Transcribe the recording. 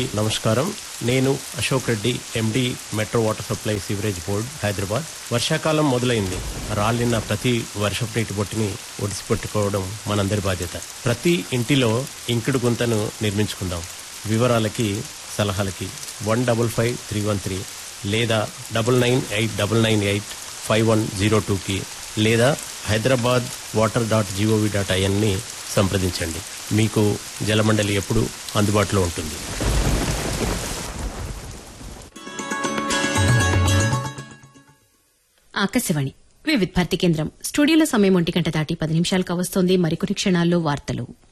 నమస్కారం. నేను అశోక్ రెడ్డి, ఎండి, metro water supply sewerage board, Hyderabad. వర్షాకాలం మొదలైంది. రాలిన ప్రతి వర్షపు నీటి బొట్టుని ఒడిసిపెట్టుకోవడం మనందరి బాధ్యత. ప్రతి ఇంటిలో ఇంకుడు గుంతను నిర్మించుకుందాం. వివరాలకి, సలహాలకి 155313 లేదా 9989985102కి లేదా hyderabadwater.gov.in ని సంప్రదించండి. మీకు జలమండలి ఎప్పుడు అందుబాటులో ఉంటుంది. ఆకాశవాణి వివిధ భారతి కేంద్రం. స్టూడియోలో సమయం 1 గంట దాటి 10 నిమిషాలు కావస్తోంది. మరికొన్ని క్షణాల్లో వార్తలు.